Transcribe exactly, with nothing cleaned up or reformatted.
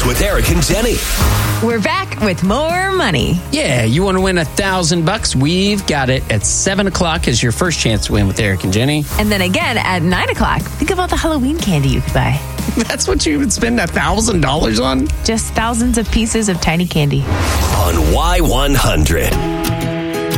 with Eric and Jenny. We're back with more money. Yeah, you want to win a thousand bucks? We've got it at seven o'clock is your first chance to win with Eric and Jenny. And then again at nine o'clock. Think of all the Halloween candy you could buy. That's what you would spend a thousand dollars on? Just thousands of pieces of tiny candy. On Y one hundred.